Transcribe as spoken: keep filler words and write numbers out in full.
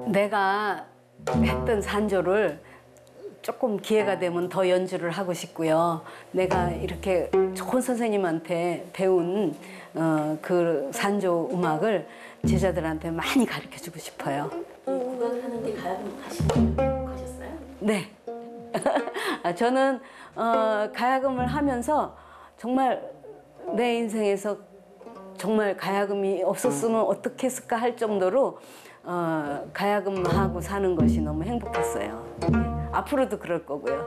내가 했던 산조를 조금 기회가 되면 더 연주를 하고 싶고요. 내가 이렇게 좋은 선생님한테 배운 어, 그 산조 음악을 제자들한테 많이 가르쳐주고 싶어요. 국악을 하는데 가야금 하시는 하셨어요? 네. 저는 어, 가야금을 하면서 정말 내 인생에서 정말 가야금이 없었으면 어떻게 했을까 할 정도로 어, 가야금하고 사는 것이 너무 행복했어요. 네. 앞으로도 그럴 거고요.